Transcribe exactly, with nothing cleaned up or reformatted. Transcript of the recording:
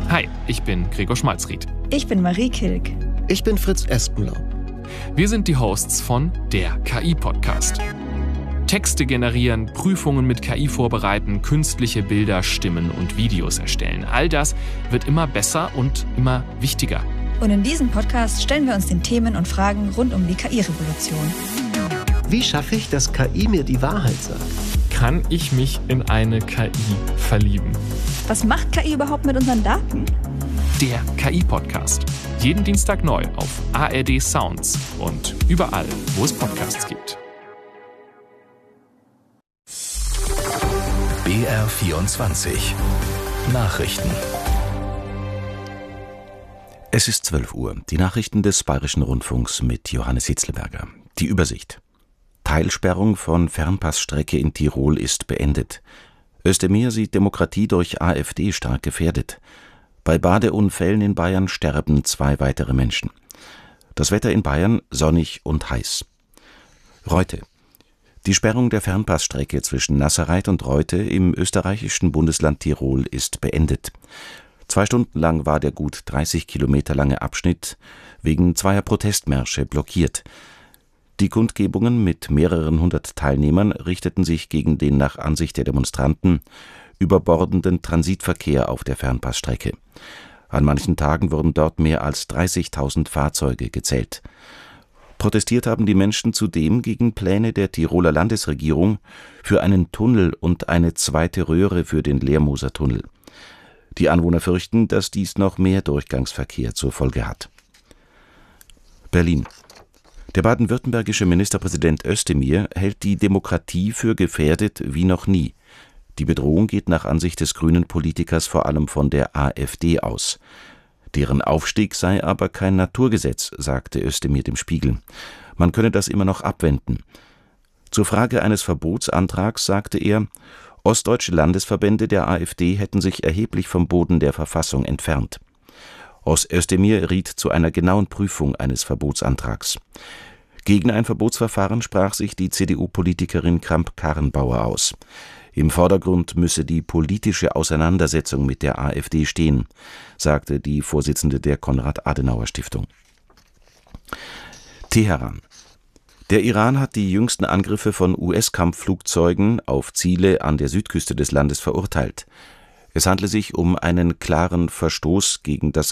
Hi, ich bin Gregor Schmalzried. Ich bin Marie Kilk. Ich bin Fritz Espenlaub. Wir sind die Hosts von der K I-Podcast. Texte generieren, Prüfungen mit K I vorbereiten, künstliche Bilder, Stimmen und Videos erstellen. All das wird immer besser und immer wichtiger. Und in diesem Podcast stellen wir uns den Themen und Fragen rund um die K I-Revolution. Wie schaffe ich, dass K I mir die Wahrheit sagt? Kann ich mich in eine K I verlieben? Was macht K I überhaupt mit unseren Daten? Der K I-Podcast. Jeden Dienstag neu auf A R D Sounds und überall, wo es Podcasts gibt. B R vierundzwanzig Nachrichten. Es ist zwölf Uhr. Die Nachrichten des Bayerischen Rundfunks mit Johannes Hitzlberger. Die Übersicht. Teilsperrung von Fernpassstrecke in Tirol ist beendet. Özdemir sieht Demokratie durch AfD stark gefährdet. Bei Badeunfällen in Bayern sterben zwei weitere Menschen. Das Wetter in Bayern sonnig und heiß. Reute. Die Sperrung der Fernpassstrecke zwischen Nassereit und Reute im österreichischen Bundesland Tirol ist beendet. Zwei Stunden lang war der gut dreißig Kilometer lange Abschnitt wegen zweier Protestmärsche blockiert. Die Kundgebungen mit mehreren hundert Teilnehmern richteten sich gegen den nach Ansicht der Demonstranten überbordenden Transitverkehr auf der Fernpassstrecke. An manchen Tagen wurden dort mehr als dreißigtausend Fahrzeuge gezählt. Protestiert haben die Menschen zudem gegen Pläne der Tiroler Landesregierung für einen Tunnel und eine zweite Röhre für den Lermoser Tunnel. Die Anwohner fürchten, dass dies noch mehr Durchgangsverkehr zur Folge hat. Berlin. Der baden-württembergische Ministerpräsident Özdemir hält die Demokratie für gefährdet wie noch nie. Die Bedrohung geht nach Ansicht des grünen Politikers vor allem von der AfD aus. Deren Aufstieg sei aber kein Naturgesetz, sagte Özdemir dem Spiegel. Man könne das immer noch abwenden. Zur Frage eines Verbotsantrags sagte er, ostdeutsche Landesverbände der AfD hätten sich erheblich vom Boden der Verfassung entfernt. Özdemir riet zu einer genauen Prüfung eines Verbotsantrags. Gegen ein Verbotsverfahren sprach sich die C D U-Politikerin Kramp-Karrenbauer aus. Im Vordergrund müsse die politische Auseinandersetzung mit der AfD stehen, sagte die Vorsitzende der Konrad-Adenauer-Stiftung. Teheran. Der Iran hat die jüngsten Angriffe von U S-Kampfflugzeugen auf Ziele an der Südküste des Landes verurteilt. Es handle sich um einen klaren Verstoß gegen das